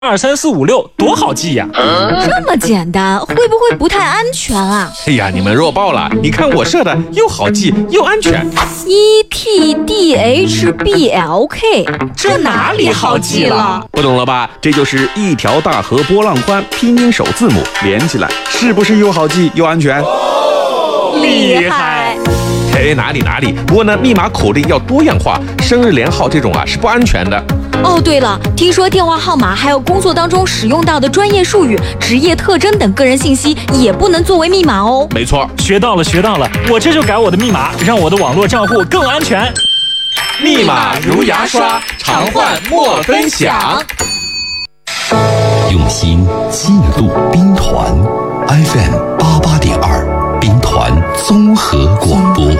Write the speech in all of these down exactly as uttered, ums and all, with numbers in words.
二三四五六多好记呀！ 这么简单，会不会不太安全啊？ 哎呀，你们弱爆了！你看我设的又好记又安全。 E T D H B L K， 这哪里好记了？ 不懂了吧？这就是一条大河波浪宽，拼音首字母连起来，是不是又好记又安全？ 哦、厉害！ 嘿，哪里哪里？不过呢，密码口令要多样化，生日连号这种啊是不安全的。 哦，对了，听说电话号码还有工作当中使用到的专业术语、职业特征等个人信息也不能作为密码哦。 没错， 学到了，学到了，我这就改我的密码，让我的网络账户更安全。 密码如牙刷，常换莫分享。 用心记录兵团 F M 八八点二，兵团综合广播。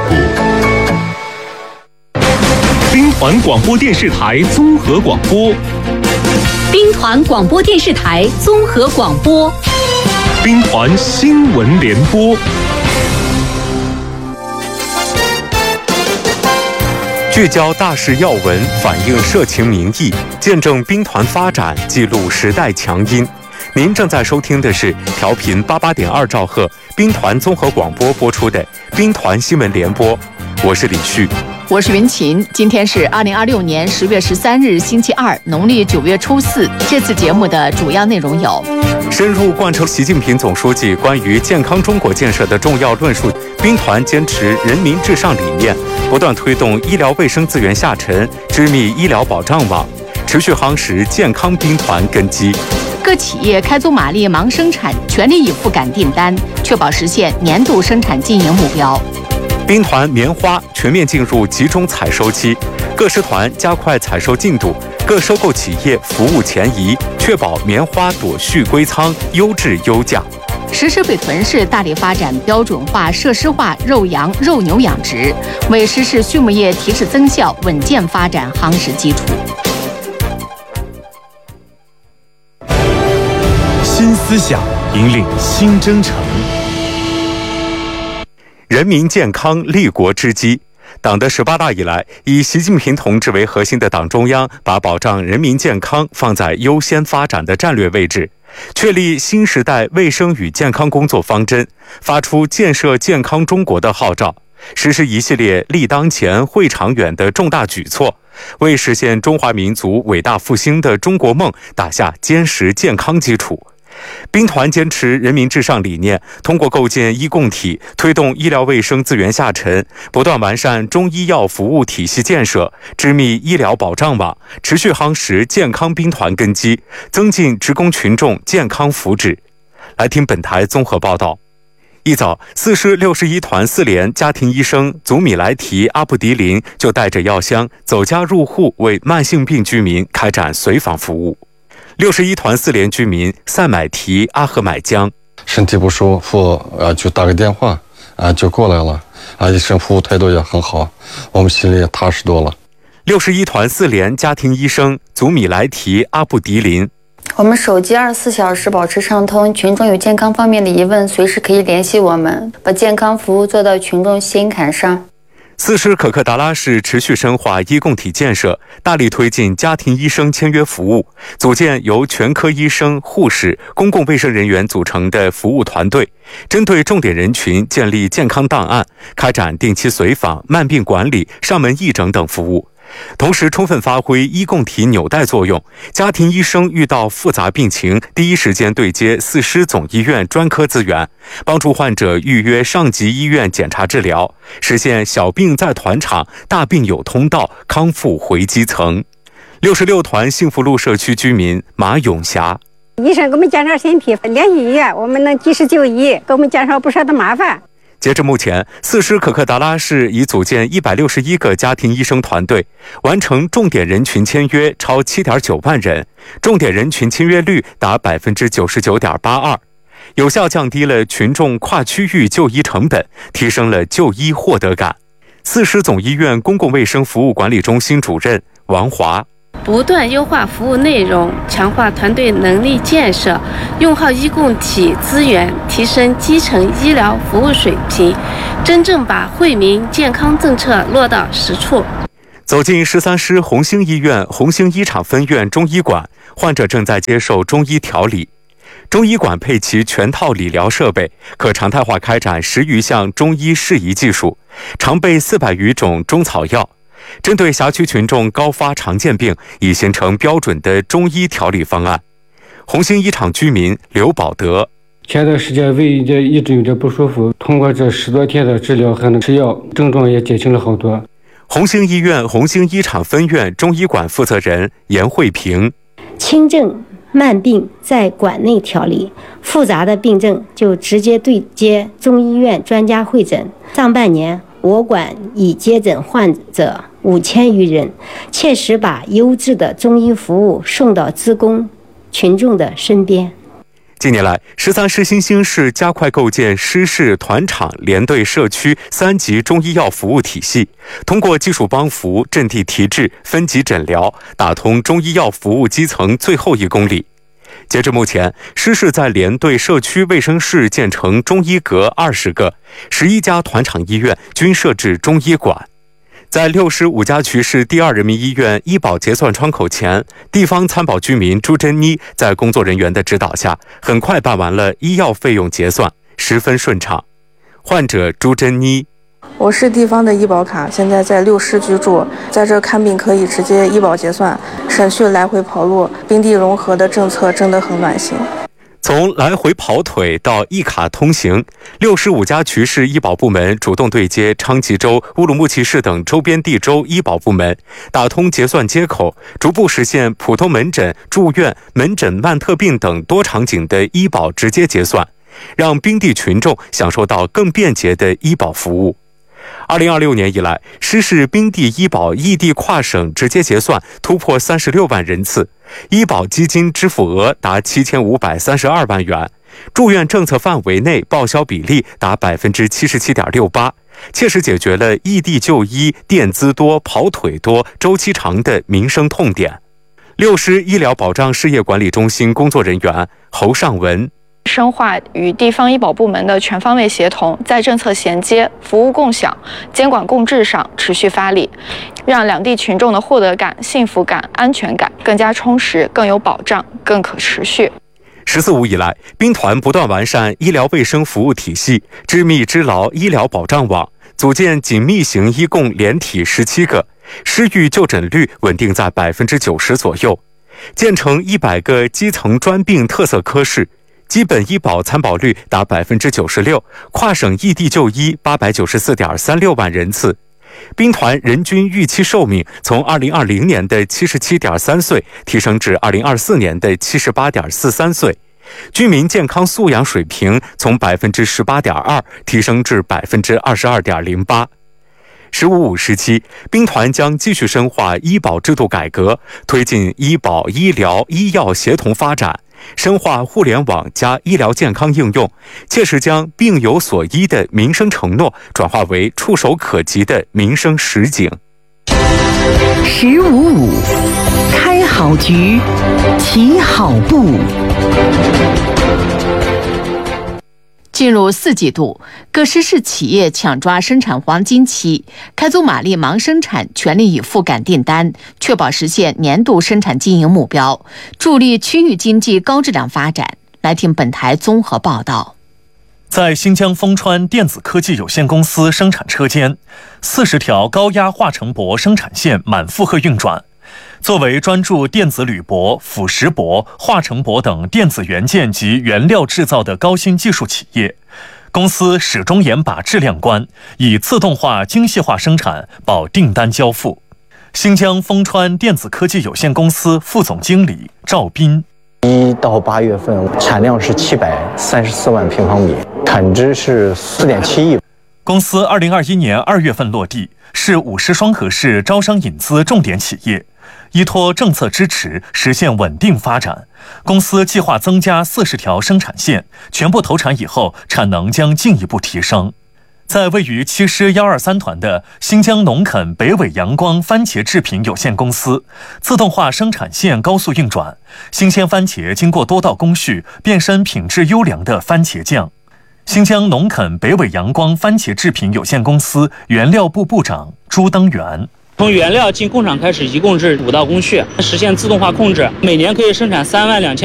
兵团广播电视台综合广播， 兵团广播电视台综合广播， 兵团新闻联播。聚焦大事要闻，反映社情民意，见证兵团发展，记录时代强音。您正在收听的是调频八八点二兆赫兵团综合广播播出的兵团新闻联播，我是李旭。 我是云琴，今天是二零二六年十月十三日星期二，农历九月初四。这次节目的主要内容有： 深入贯彻习近平总书记关于健康中国建设的重要论述，兵团坚持人民至上理念，不断推动医疗卫生资源下沉，织密医疗保障网，持续夯实健康兵团根基。 各企业开足马力忙生产，全力以赴赶订单，确保实现年度生产经营目标。 兵团棉花全面进入集中采收期，各师团加快采收进度，各收购企业服务前移，确保棉花朵序归仓，优质优价。 实施北屯市大力发展标准化、设施化肉羊、肉牛养殖，为实施畜牧业提质增效、稳健发展夯实基础。 新思想引领新征程。人民健康立国之基。党的十八大以来，以习近平同志为核心的党中央把保障人民健康放在优先发展的战略位置，确立新时代卫生与健康工作方针，发出建设健康中国的号召，实施一系列立当前、会长远的重大举措，为实现中华民族伟大复兴的中国梦打下坚实健康基础。兵团坚持人民至上理念，通过构建医共体，推动医疗卫生资源下沉，不断完善中医药服务体系建设，织密医疗保障网，持续夯实健康兵团根基，增进职工群众健康福祉。来听本台综合报道。一早，四师六十一团四连家庭医生祖米莱提阿布迪林就带着药箱走家入户，为慢性病居民开展随访服务。六十一团四连居民赛买提阿赫买江， 身体不舒服，呃，就打个电话，啊，就过来了，啊，医生服务态度也很好，我们心里也踏实多了。 六十一团四连家庭医生祖米莱提阿布迪林， 我们手机二十四小时保持畅通，群众有健康方面的疑问，随时可以联系我们，把健康服务做到群众心坎上。 四师可克达拉市持续深化医共体建设，大力推进家庭医生签约服务，组建由全科医生、护士、公共卫生人员组成的服务团队，针对重点人群建立健康档案，开展定期随访、慢病管理、上门义诊等服务。同时充分发挥医共体纽带作用，家庭医生遇到复杂病情，第一时间对接四师总医院专科资源，帮助患者预约上级医院检查治疗，实现小病在团场，大病有通道，康复回基层。六十六团幸福路社区居民马永霞， 医生给我们检查身体，联系医院，我们能及时就医，给我们减少不少的麻烦。 截至目前，四师可克达拉市已组建一百六十一个家庭医生团队，完成重点人群签约超 七点九万人，重点人群签约率达 百分之九十九点八二， 有效降低了群众跨区域就医成本，提升了就医获得感。四师总医院公共卫生服务管理中心主任王华， 不断优化服务内容，强化团队能力建设，用好医共体资源，提升基层医疗服务水平，真正把惠民健康政策落到实处。 走进十三师红星医院红星一厂分院中医馆，患者正在接受中医调理。中医馆配齐全套理疗设备，可常态化开展十余项中医适宜技术，常备四百余种中草药。针对辖区群众高发常见病，已形成标准的中医调理方案。红星一厂居民刘宝德： 前段时间胃这一直有点不舒服，通过这十多天的治疗和吃药，症状也减轻了好多。 红星医院红星一厂分院中医馆负责人严慧平： 轻症慢病在馆内调理，复杂的病症就直接对接中医院专家会诊。上半年我馆已接诊患者五千余人，切实把优质的中医服务送到职工群众的身边。 近年来，十三师新兴市加快构建师市团场连队社区三级中医药服务体系，通过技术帮扶、阵地提质、分级诊疗，打通中医药服务基层最后一公里。截至目前，师市在连队社区卫生室建成中医阁二十个，十一家团场医院均设置中医馆。在六师五家渠市第二人民医院医保结算窗口前，地方参保居民朱珍妮在工作人员的指导下，很快办完了医药费用结算，十分顺畅。患者朱珍妮： 我是地方的医保卡，现在在六师居住，在这看病可以直接医保结算，省去来回跑路，并地融合的政策真的很暖心。 从来回跑腿到一卡通行，六十五家渠市医保部门主动对接昌吉州、乌鲁木齐市等周边地州医保部门，打通结算接口，逐步实现普通门诊、住院、门诊慢特病等多场景的医保直接结算，让滨地群众享受到更便捷的医保服务。二零二六年以来，师市滨地医保异地跨省直接结算突破三十六万人次，医保基金支付额达七千五百三十二万元，住院政策范围内报销比例达百分之七十七点六八，切实解决了异地就医垫资多、跑腿多、周期长的民生痛点。六师医疗保障事业管理中心工作人员侯尚文： 深化与地方医保部门的全方位协同，在政策衔接、服务共享、监管共治上持续发力，让两地群众的获得感、幸福感、安全感更加充实、更有保障、更可持续。 十四五以来，兵团不断完善医疗卫生服务体系，织密织牢医疗保障网，组建紧密型医共联体十七个，失预就诊率稳定在百分之九十左右，建成一百个基层专病特色科室。基本医保参保率达百分之九十六，跨省异地就医八百九十四点三六万人次。兵团人均预期寿命从二零二零年的七十七点三岁提升至二零二四年的七十八点四三岁，居民健康素养水平从百分之十八点二提升至百分之二十二点零八。十五五时期，兵团将继续深化医保制度改革，推进医保、医疗、医药协同发展，深化互联网加医疗健康应用，切实将病有所医的民生承诺转化为触手可及的民生实景。 十五五，开好局，起好步。 进入四季度，各师市企业抢抓生产黄金期，开足马力忙生产，全力以赴赶订单，确保实现年度生产经营目标，助力区域经济高质量发展。来听本台综合报道。 在新疆丰川电子科技有限公司生产车间，四十条高压化成铂生产线满负荷运转。作为专注电子铝箔、腐蚀箔、化成铂等电子元件及原料制造的高新技术企业，公司始终严把质量关，以自动化、精细化生产保订单交付。新疆丰川电子科技有限公司副总经理赵斌： 一到八月份产量是七百三十四万平方米，产值是四点七亿。 公司二零二一年二月份落地，是五十双核市招商引资重点企业。依托政策支持，实现稳定发展。公司计划增加四十条生产线，全部投产以后，产能将进一步提升。在位于七师幺二三团的新疆农垦北纬阳光番茄制品有限公司，自动化生产线高速运转，新鲜番茄经过多道工序变身品质优良的番茄酱。新疆农垦北纬阳光番茄制品有限公司原料部部长朱登元： 从原料进工厂开始，一共是五道工序，实现自动化控制，每年可以生产三万两千